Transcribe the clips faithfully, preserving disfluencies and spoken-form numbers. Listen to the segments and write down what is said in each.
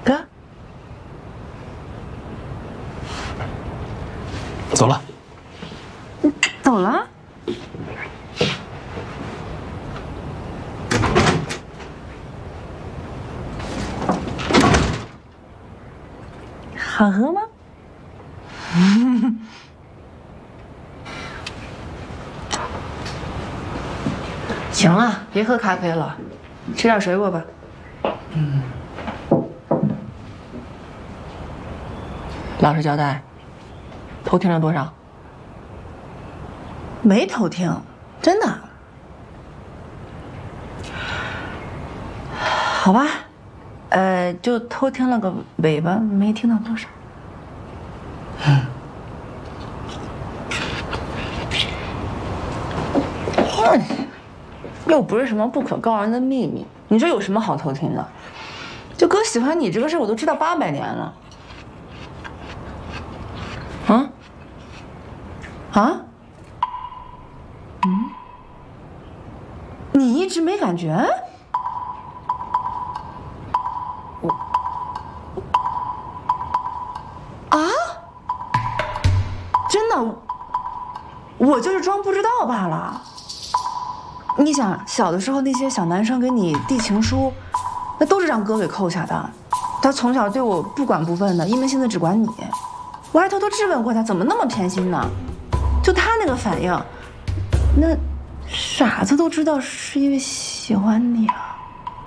哥， 走了。 你走了？好喝吗？ 行了，别喝咖啡了，吃点水果吧。嗯。老实交代，偷听了多少？ 没偷听，真的。好吧，呃，就偷听了个尾巴，没听到多少。嗯。又不是什么不可告人的秘密，你说有什么好偷听的？就哥喜欢你这个事，我都知道八百年了。啊？啊？嗯？你一直没感觉？我啊？真的？我就是装不知道罢了。你想，小的时候那些小男生给你递情书，那都是让哥给扣下的。他从小对我不管不问的，一门心思只管你。我还偷偷质问过他，怎么那么偏心呢？就他那个反应，那傻子都知道是因为喜欢你啊。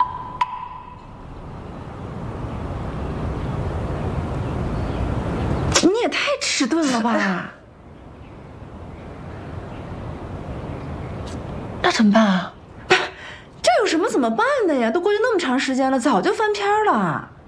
你也太迟钝了吧！ 那怎么办啊？ 这有什么怎么办的呀？都过去那么长时间了，早就翻篇了。